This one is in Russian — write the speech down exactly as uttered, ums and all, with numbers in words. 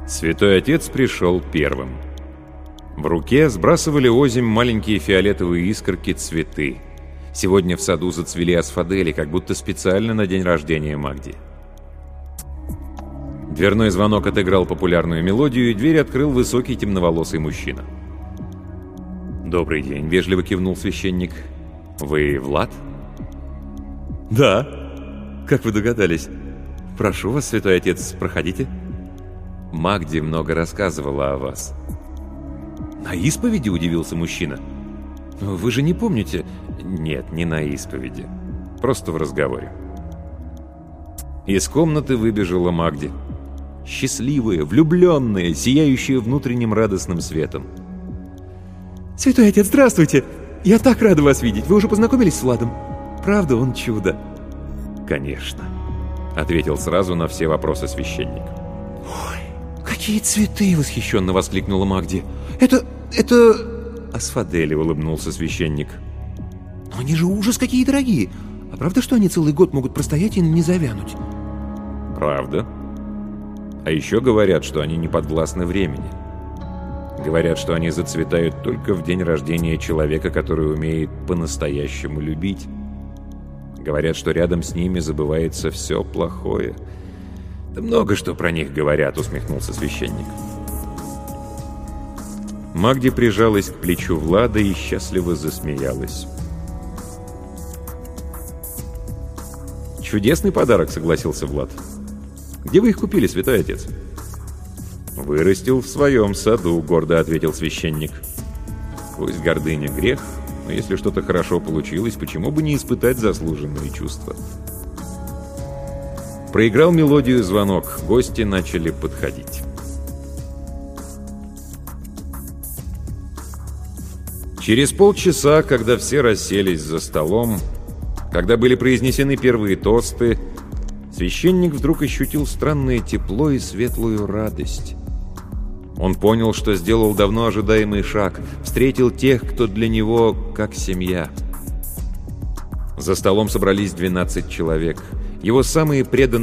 Святой Отец пришел первым. В руке сбрасывали озимь маленькие фиолетовые искорки цветы. Сегодня в саду зацвели асфодели, как будто специально на день рождения Магди. Дверной звонок отыграл популярную мелодию, и дверь открыл высокий темноволосый мужчина. «Добрый день», — вежливо кивнул священник. «Вы Влад?» «Да. Как вы догадались? Прошу вас, Святой Отец, проходите». «Магди много рассказывала о вас». «На исповеди?» — удивился мужчина. «Вы же не помните?» «Нет, не на исповеди. Просто в разговоре». Из комнаты выбежала Магди. Счастливая, влюбленная, сияющая внутренним радостным светом. «Святой Отец, здравствуйте! Я так рада вас видеть! Вы уже познакомились с Владом? Правда, он чудо!» «Конечно», — ответил сразу на все вопросы священник. «Ой, какие цветы!» — восхищенно воскликнула Магди. «Это... это...» «Асфодели», — улыбнулся священник. «Но они же ужас какие дорогие! А правда, что они целый год могут простоять и не завянуть?» «Правда. А еще говорят, что они не подвластны времени. Говорят, что они зацветают только в день рождения человека, который умеет по-настоящему любить. Говорят, что рядом с ними забывается все плохое. Да много что про них говорят», — усмехнулся священник. Магди прижалась к плечу Влада и счастливо засмеялась. «Чудесный подарок», — согласился Влад. «Где вы их купили, Святой Отец?» «Вырастил в своем саду», — гордо ответил священник. «Пусть гордыня грех, но если что-то хорошо получилось, почему бы не испытать заслуженные чувства?» Проиграл мелодию звонок, гости начали подходить. Через полчаса, когда все расселись за столом, когда были произнесены первые тосты, священник вдруг ощутил странное тепло и светлую радость. Он понял, что сделал давно ожидаемый шаг, встретил тех, кто для него как семья. За столом собрались двенадцать человек. Его самые преданные